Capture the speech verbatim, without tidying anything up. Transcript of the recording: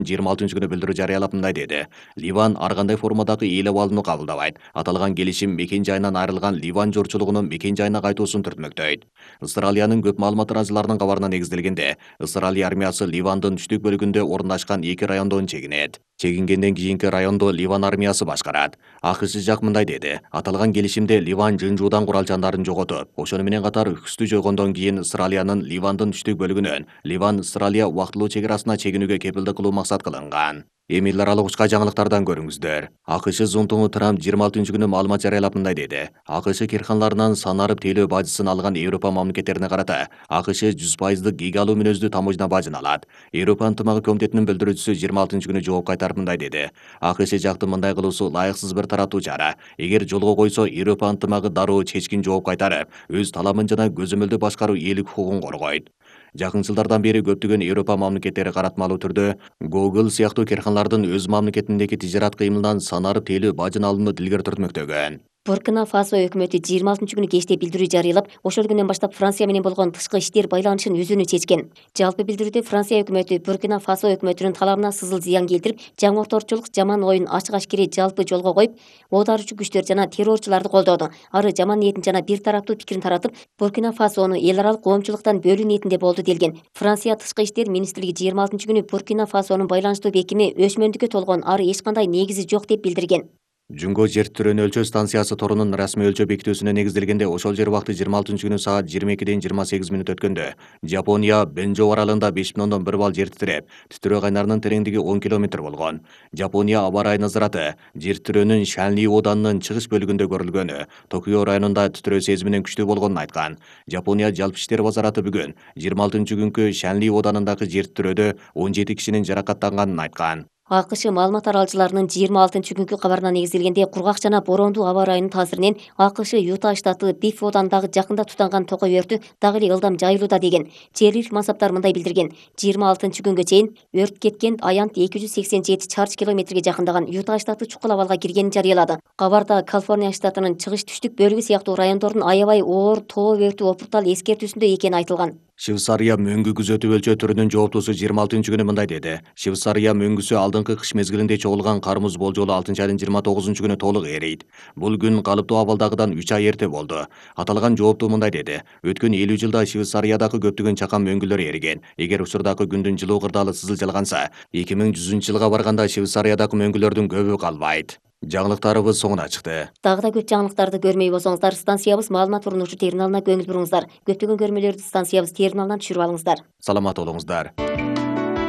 жыйырма алтынчы күнү билдирүү жарыялап мындай деди: Ливан ар кандай формадагы ээлеп алууну кабылдабайт. Аталган келишим мекен жайынан айрылган Ливан журтчулугунун мекен жайына кайтуусун түртмөктөйт. Австралиянын көп маалымат тараачыларынын кабарына негизделгенде, Австралия армиясы Ливандын түштүк бөлүгүндө орундашкан эки райондон чегинет. Чегингенден кийинки райондо Ливан армиясы башкарат. АКШ жак мындай деди: аталган келишимде Ливан жын-жуудан курал-жандарын жоготуп, ошону менен катар күчтүү жойгондон кийин Австралиянын Ливандын түштүк бөлүгүнөн Ливан-Австралия убактылуу чек арасына чегинүүгө кепилдик кылуу максат кылынган. Эми эл аралык учка жаңылыктардан көрүңүздөр. АКШ зонтугу Трамп жыйырма алтынчы күнү маалымат жарыялап мындай деди: АКШ керканларынан санарып тейлөө бажысын алган Европа мамлекеттерине карата АКШ жүз пайыздык ийге алуу мүнөздүү таможня бажын алат. Европа ынтымагы комитетинин билдирүүчүсү жыйырма алтынчы күнү жооп кайтарып мындай деди: АКШ жактын мындай кылуусу ылайыксыз бир тараптуу чара. Эгер жолго койсо, Европа ынтымагы дароо чечкин жооп кайтарып, өз таламын жана көзөмөлдүү башкаруу ээлик укугун коргойт. Жакын жылдардан бери көптөгөн Европа мамлекеттери каратмалуу түрдө Google сыяктуу керканлардын өз мамлекетиндеги тижарат кыймылынан санарып тейлөө бажын алууну дилгер түртмөктөгөн. Буркина Фасо өкмөтү жыйырма алтынчы күнү кечте билдирүү жарыялап, ошол күндөн баштап Франция менен болгон тышкы иштер байланышын үзүүнү чечкен. Жалпы билдирүүдө Франция өкмөтү Буркина Фасо өкмөтүнүн талабына сызыл зыян келтирип, жаңыртоочулук жаман оюн ачык-ачкири жалпы жолго коюп, оодарчу күчтөр жана террорчуларды колдоду. Ары жаман ниетин жана бир тараптуу пикирин таратып, Буркина Фасону эл аралык коомчулуктан бөлүү ниетинде болду делген. Франция тышкы иштер министрлиги жыйырма алтынчы күнү Буркина Фасонун байланыштуу бекими өчмөндүккө толгон, ары эч кандай негизи жок деп билдирген. Жүнгө жер титирөөнү өлчөө станциясы торунун расмий өлчөө бекитүүсүнө негизделгенде, ошол жер убакыты жыйырма алтынчы күнү саат жыйырма экиден жыйырма сегиз мүнөт өткөндө Жапония Бенжо аралында беш бүтүн ондон бир балл жер титиреп, титирөө кайнарынын тереңдиги он километр болгон. Жапония аба ырайы назараты жер титирөөнүн Шанли оданынын чыгыш бөлүгүндө көрүлгөнү, Токио районунда титирөө сезиминен күчтүү болгонун айткан. Жапония жалпы иштер базараты бүгүн жыйырма алтынчы күнкү Шанли оданындагы жер титирөөдө он жети кишинин жаракаттанганын айткан. АКШ маалымат таралчыларынын жыйырма алтынчы күнкү кабарына негизделгенде, кургак жана бороондуу аба ырайынын таасиринен АКШ Юта штаты Биф оданындагы жакында тутанган токой өртү дагы эле ылдам жайылууда деген. Жергиликтүү мансаптар мындай билдирген: жыйырма алтынчы күнгө чейин өрт кеткен аянт эки жүз сексен жети чарчы километрге жакындаган Юта штаты чукул абалга киргенин жарыялады. Кабарда Калифорния штатынын чыгыш түштүк бөлүгү сыяктуу райондордун аябай оор тоо өртү опуртал эскертүүсүндө экени айтылган. Швейцария мөңгү күзөтүү өлчөө түрүнүн жооптуусу жыйырма алтынчы күнү мындай деди: Швейцария мөңгүсү алдыңкы кыш мезгилинде чогулган кар муз болжолу алтынчы айдын жыйырма тогузунчу күнү толук эрийт. Бул күн калыптуу абалдагыдан үч ай эрте болду. Аталган жооптуу мындай деди: өткөн элүү жылда Швейцариядагы көптөгөн чакан мөңгүлөр эриген. Эгер учурдагы күндүн жылуу кырдаалы сызыл жалганса, эки миң жүзүнчү жылга барганда Швейцариядагы мөңгүлөрдүн көбү калбайт. Жаңылыктарыбыз соңуна чыкты. Дагы да көп жаңылыктарды көрмөй болсоңуздар, станциябыз маалымат урунуучу терминалына көңүл буруңуздар. Көптөгөн көрмөлөрдү станциябыз терминалынан түшүрүп алыңыздар. Саламат болуңуздар.